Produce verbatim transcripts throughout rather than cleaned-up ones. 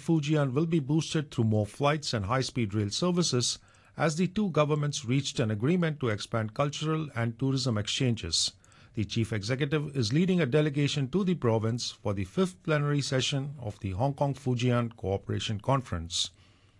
Fujian will be boosted through more flights and high-speed rail services as the two governments reached an agreement to expand cultural and tourism exchanges. The chief executive is leading a delegation to the province for the fifth plenary session of the Hong Kong-Fujian Cooperation Conference.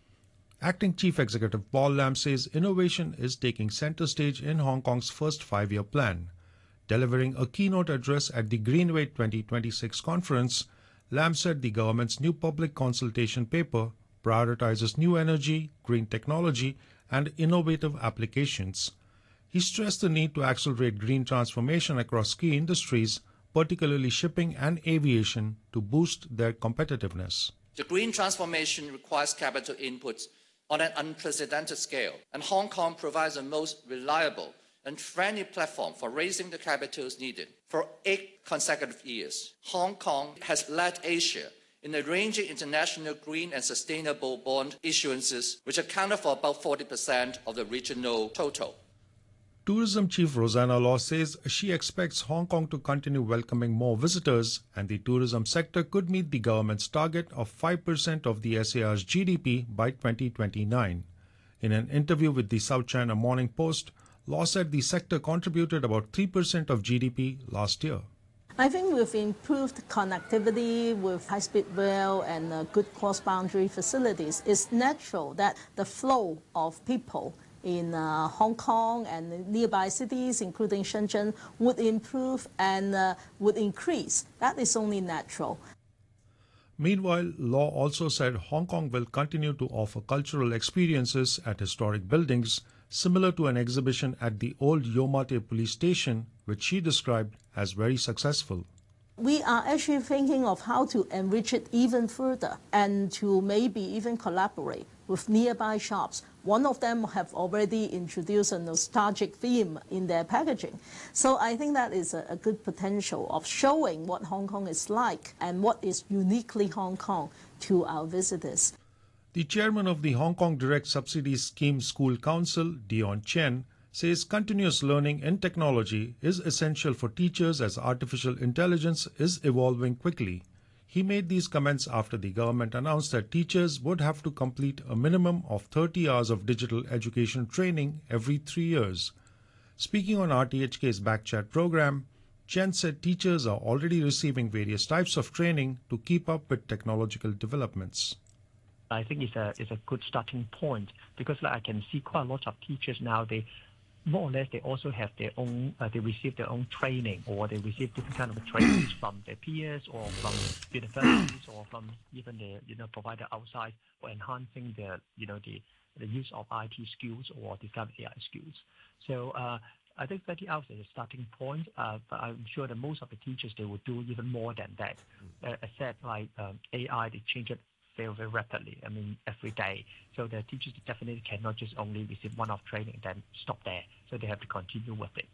Acting Chief Executive Paul Lam says innovation is taking center stage in Hong Kong's first five-year plan. Delivering a keynote address at the Greenway twenty twenty-six conference, Lam said the government's new public consultation paper prioritizes new energy, green technology, and innovative applications. He stressed the need to accelerate green transformation across key industries, particularly shipping and aviation, to boost their competitiveness. The green transformation requires capital inputs on an unprecedented scale, and Hong Kong provides the most reliable and friendly platform for raising the capitals needed. For eight consecutive years, Hong Kong has led Asia in arranging international green and sustainable bond issuances, which accounted for about forty percent of the regional total. Tourism Chief Rosanna Law says she expects Hong Kong to continue welcoming more visitors, and the tourism sector could meet the government's target of five percent of the S A R's G D P by twenty twenty-nine. In an interview with the South China Morning Post, Law said the sector contributed about three percent of G D P last year. I think with improved connectivity, with high-speed rail and uh, good cross-boundary facilities, it's natural that the flow of people in uh, Hong Kong and nearby cities, including Shenzhen, would improve and uh, would increase. That is only natural. Meanwhile, Law also said Hong Kong will continue to offer cultural experiences at historic buildings, similar to an exhibition at the old Yo Ma Tei police station, which she described as very successful. We are actually thinking of how to enrich it even further and to maybe even collaborate with nearby shops. One of them have already introduced a nostalgic theme in their packaging. So I think that is a, a good potential of showing what Hong Kong is like and what is uniquely Hong Kong to our visitors. The chairman of the Hong Kong Direct Subsidies Scheme School Council, Dion Chen, says continuous learning in technology is essential for teachers as artificial intelligence is evolving quickly. He made these comments after the government announced that teachers would have to complete a minimum of thirty hours of digital education training every three years. Speaking on R T H K's Backchat program, Chen said teachers are already receiving various types of training to keep up with technological developments. I think it's a, it's a good starting point because like, I can see quite a lot of teachers now, they more or less they also have their own, uh, they receive their own training, or they receive different kind of trainings from their peers or from universities or from even the you know provider outside for enhancing their you know the the use of I T skills or develop A I skills. So uh, I think thirty hours is a starting point, uh, but I'm sure that most of the teachers they will do even more than that. Uh, I said like um, A I, they change it very, very rapidly, I mean, every day. So the teachers definitely cannot just only receive one-off training and then stop there. So they have to continue with it.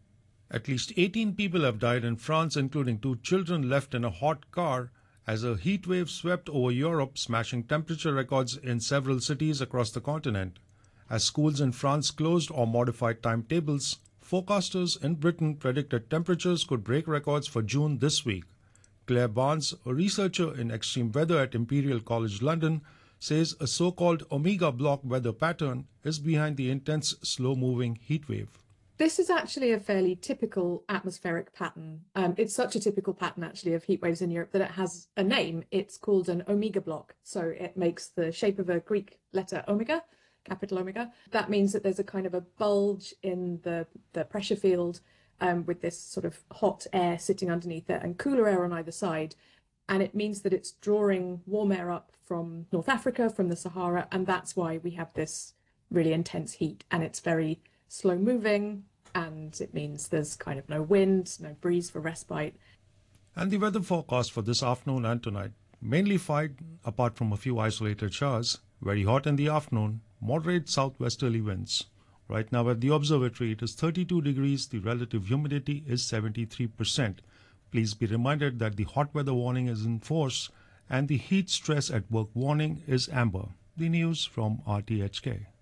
At least eighteen people have died in France, including two children left in a hot car, as a heat wave swept over Europe, smashing temperature records in several cities across the continent. As schools in France closed or modified timetables, forecasters in Britain predicted temperatures could break records for June this week. Claire Barnes, a researcher in extreme weather at Imperial College London, says a so-called Omega block weather pattern is behind the intense, slow-moving heat wave. This is actually a fairly typical atmospheric pattern. Um, it's such a typical pattern, actually, of heat waves in Europe that it has a name. It's called an Omega block. So it makes the shape of a Greek letter omega, capital Omega. That means that there's a kind of a bulge in the, the pressure field Um, with this sort of hot air sitting underneath it and cooler air on either side. And it means that it's drawing warm air up from North Africa, from the Sahara, and that's why we have this really intense heat. And it's very slow moving, and it means there's kind of no wind, no breeze for respite. And the weather forecast for this afternoon and tonight, mainly fine apart from a few isolated showers, very hot in the afternoon, moderate southwesterly winds. Right now at the observatory, it is thirty-two degrees. The relative humidity is seventy-three percent. Please be reminded that the hot weather warning is in force and the heat stress at work warning is amber. The news from R T H K.